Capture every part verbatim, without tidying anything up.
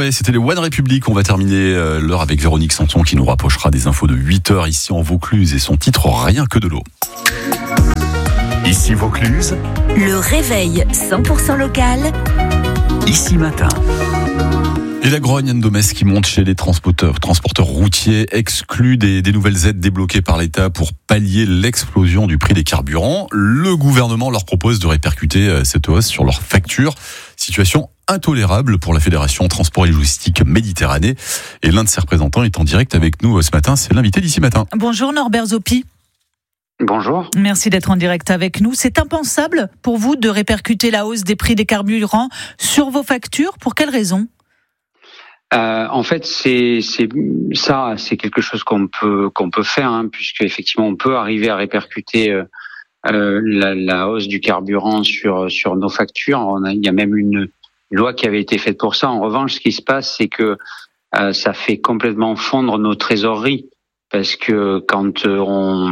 Allez, c'était les One République. On va terminer l'heure avec Véronique Sanson qui nous rapprochera des infos de huit heures ici en Vaucluse et son titre Rien que de l'eau. Ici Vaucluse. Le réveil cent pour cent local. Ici matin. Et la grogne Anne Domès qui monte chez les transporteurs, transporteurs routiers exclus des, des nouvelles aides débloquées par l'État pour pallier l'explosion du prix des carburants. Le gouvernement leur propose de répercuter cette hausse sur leurs factures. Situation intolérable pour la Fédération Transport et Logistique Méditerranée. Et l'un de ses représentants est en direct avec nous ce matin. C'est l'invité d'ici matin. Bonjour Norbert Zopi. Bonjour. Merci d'être en direct avec nous. C'est impensable pour vous de répercuter la hausse des prix des carburants sur vos factures. Pour quelles raisons ? Euh, en fait, c'est, c'est ça, c'est quelque chose qu'on peut qu'on peut faire, hein, puisque effectivement, on peut arriver à répercuter euh, euh, la, la hausse du carburant sur sur nos factures. On a, il y a même une loi qui avait été faite pour ça. En revanche, ce qui se passe, c'est que euh, ça fait complètement fondre nos trésoreries, parce que quand euh, on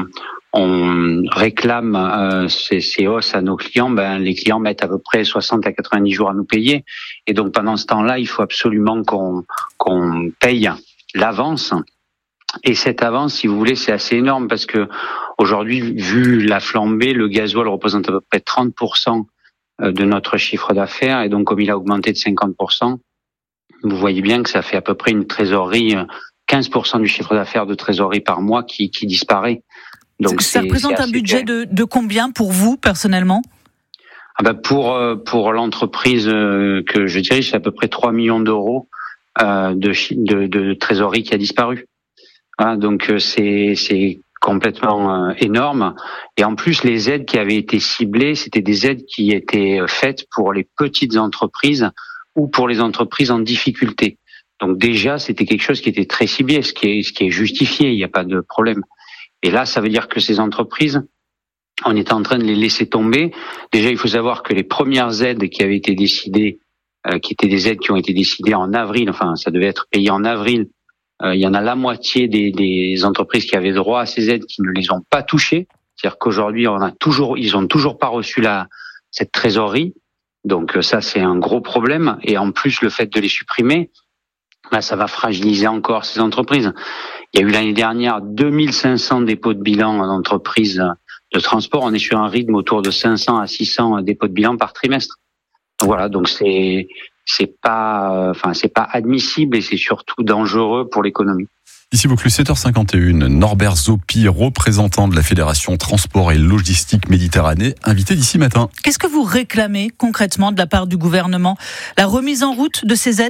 on réclame euh, ces, ces hausses à nos clients, ben les clients mettent à peu près soixante à quatre-vingt-dix jours à nous payer, et donc pendant ce temps-là, il faut absolument qu'on qu'on paye l'avance. Et cette avance, si vous voulez, c'est assez énorme parce que aujourd'hui, vu la flambée, le gasoil représente à peu près trente pour cent de notre chiffre d'affaires, et donc comme il a augmenté de cinquante pour cent, vous voyez bien que ça fait à peu près une trésorerie, quinze pour cent du chiffre d'affaires de trésorerie par mois qui, qui disparaît. Donc ça représente un budget de, de combien pour vous personnellement ? Ah ben pour pour l'entreprise que je dirige, c'est à peu près trois millions d'euros euh, de, de de trésorerie qui a disparu. Voilà, donc c'est c'est complètement euh, énorme. Et en plus, les aides qui avaient été ciblées, c'était des aides qui étaient faites pour les petites entreprises ou pour les entreprises en difficulté. Donc déjà, c'était quelque chose qui était très ciblé, ce qui est ce qui est justifié. Il n'y a pas de problème. Et là, ça veut dire que ces entreprises, on est en train de les laisser tomber. Déjà, il faut savoir que les premières aides qui avaient été décidées, euh, qui étaient des aides qui ont été décidées en avril, enfin, ça devait être payé en avril, euh, il y en a la moitié des, des entreprises qui avaient droit à ces aides qui ne les ont pas touchées. C'est-à-dire qu'aujourd'hui, on a toujours, ils ont toujours pas reçu la cette trésorerie. Donc ça, c'est un gros problème. Et en plus, le fait de les supprimer, là, ça va fragiliser encore ces entreprises. Il y a eu l'année dernière deux mille cinq cents dépôts de bilan en entreprise de transport. On est sur un rythme autour de cinq cents à six cents dépôts de bilan par trimestre. Donc voilà, donc c'est c'est pas, enfin c'est pas admissible et c'est surtout dangereux pour l'économie. Ici Vaucluse, sept heures cinquante et une, Norbert Zopi, représentant de la Fédération Transport et Logistique Méditerranée, invité d'ici matin. Qu'est-ce que vous réclamez concrètement de la part du gouvernement ? La remise en route de ces aides ?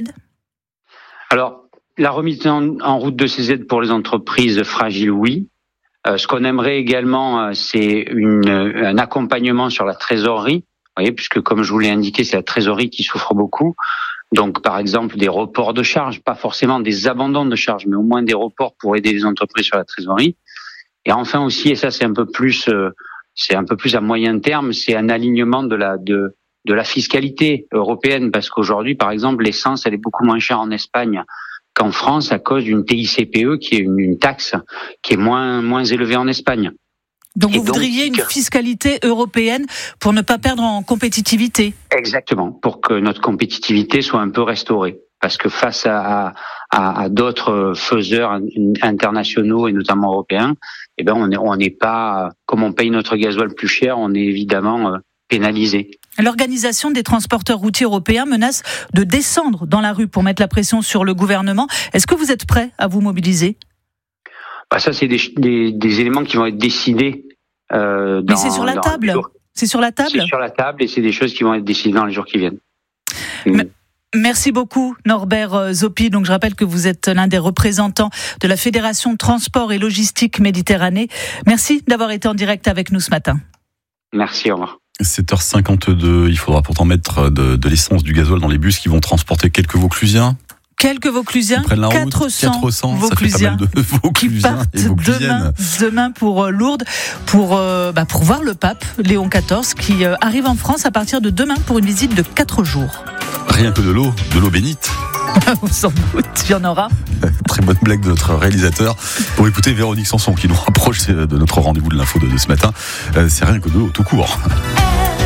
Alors, la remise en, en route de ces aides pour les entreprises fragiles, oui. Euh, ce qu'on aimerait également, euh, c'est une, un accompagnement sur la trésorerie, vous voyez, puisque comme je vous l'ai indiqué, c'est la trésorerie qui souffre beaucoup. Donc, par exemple, des reports de charges, pas forcément des abandons de charges, mais au moins des reports pour aider les entreprises sur la trésorerie. Et enfin aussi, et ça c'est un peu plus, euh, c'est un peu plus à moyen terme, c'est un alignement de la de de la fiscalité européenne, parce qu'aujourd'hui, par exemple, l'essence, elle est beaucoup moins chère en Espagne qu'en France à cause d'une T I C P E qui est une, une taxe qui est moins moins élevée en Espagne. Donc Et vous voudriez donc, une fiscalité européenne pour ne pas perdre en compétitivité ? Exactement, pour que notre compétitivité soit un peu restaurée. Parce que face à, à, à d'autres faiseurs internationaux et notamment européens, eh ben on n'est on n'est pas, comme on paye notre gasoil plus cher, on est évidemment pénalisé. L'Organisation des transporteurs routiers européens menace de descendre dans la rue pour mettre la pression sur le gouvernement. Est-ce que vous êtes prêt à vous mobiliser ? Bah ça, c'est des, des, des éléments qui vont être décidés. Euh, dans, Mais c'est sur la table. C'est sur la table. C'est sur la table et c'est des choses qui vont être décidées dans les jours qui viennent. Mais... Merci beaucoup Norbert Zopi. Donc je rappelle que vous êtes l'un des représentants de la Fédération Transport et Logistique Méditerranée. Merci d'avoir été en direct avec nous ce matin. Merci, au revoir. sept heures cinquante-deux, il faudra pourtant mettre de, de l'essence, du gasoil dans les bus qui vont transporter quelques Vauclusiens. Quelques Vauclusiens, quatre cents, quatre cents Vauclusiens, ça fait pas mal de Vauclusiens qui partent et demain, demain pour euh, Lourdes, pour, euh, bah, pour voir le pape Léon quatorze qui euh, arrive en France à partir de demain pour une visite de quatre jours. Rien que de l'eau, de l'eau bénite. Sans doute, il y en aura. Très bonne blague de notre réalisateur. Pour écouter Véronique Sanson qui nous rapproche de notre rendez-vous de l'info de, de ce matin, c'est rien que de l'eau tout court.